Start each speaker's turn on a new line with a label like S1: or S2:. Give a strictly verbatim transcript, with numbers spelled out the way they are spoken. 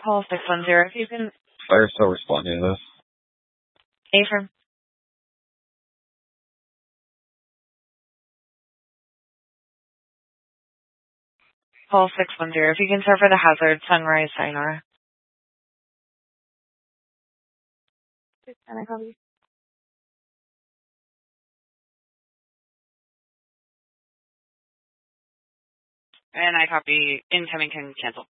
S1: Call six one zero. If you can.
S2: Fire still responding to this.
S1: Affirm. Call six one zero. If you can serve for the hazard, Sunrise, Sayonara. Can I copy? And I copy incoming can cancel.